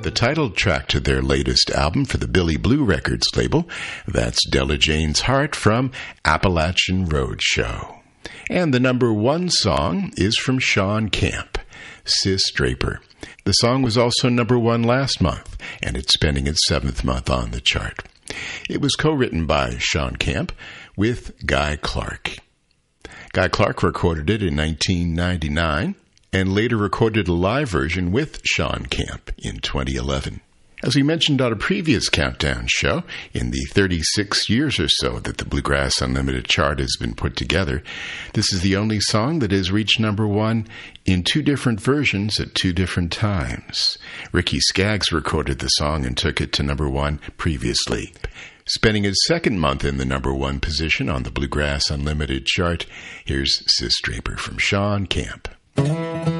The title track to their latest album for the Billy Blue Records label. That's Della Jane's Heart from Appalachian Roadshow. And the number one song is from Shawn Camp, Sis Draper. The song was also number one last month, and it's spending its 7th month on the chart. It was co-written by Shawn Camp with Guy Clark. Guy Clark recorded it in 1999 and later recorded a live version with Shawn Camp in 2011. As we mentioned on a previous Countdown show, in the 36 years or so that the Bluegrass Unlimited chart has been put together, this is the only song that has reached number one in 2 different versions at 2 different times. Ricky Skaggs recorded the song and took it to number one previously. Spending its 2nd month in the number one position on the Bluegrass Unlimited chart, here's Sis Draper from Shawn Camp.